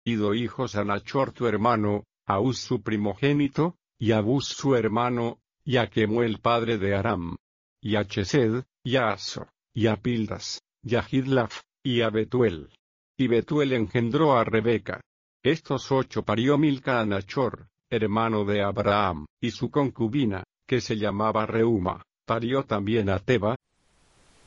nacido hijos a Nachor tu hermano, a Uz su primogénito, y a Buz su hermano, y a Kemuel padre de Aram, y a Chesed, y a Aso, y a Pildas, y a Gidlaf, y a Betuel. Y Betuel engendró a Rebeca. Estos 8 parió Milca a Nachor, hermano de Abraham, y su concubina, que se llamaba Reuma, parió también a Teba,